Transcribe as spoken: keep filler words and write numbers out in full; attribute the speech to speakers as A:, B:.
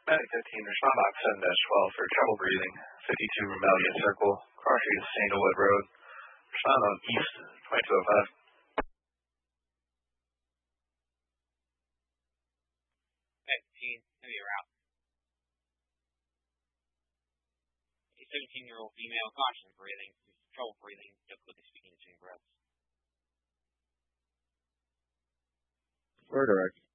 A: Medic fifteen, respond box seven dash twelve for trouble breathing. fifty-two Remelia Circle, cross street Sandalwood Road. Respond on East twenty-two oh five.
B: fifteen, maybe you're out. A seventeen-year-old female, caution breathing, trouble breathing, difficulty speaking between breaths.
C: Fur direct.